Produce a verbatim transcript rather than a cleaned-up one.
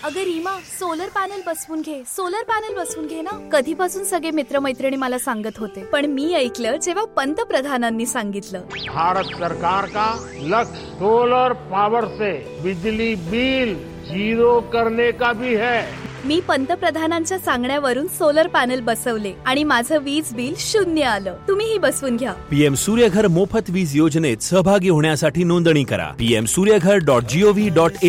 अगं Reema, solar panel बसवून घे, सोलर पॅनल बसवून घे ना. कधीपासून सगळे मित्रमैत्रिणी मला सांगत होते, पण मी ऐकलं जेव्हा पंतप्रधानांनी सांगितलं. भारत सरकार का लक्ष्य सोलर पावर से बिजली बिल जीरो करने का भी है. मी पंतप्रधानांच्या सांगण्यावरून सोलर पॅनल बसवले आणि माझं वीज बिल शून्य आलं. तुम्हीही बसवून घ्या. पीएम सूर्यघर मोफत वीज योजनेत सहभागी होण्यासाठी नोंदणी करा. PM Surya Ghar dot G O V dot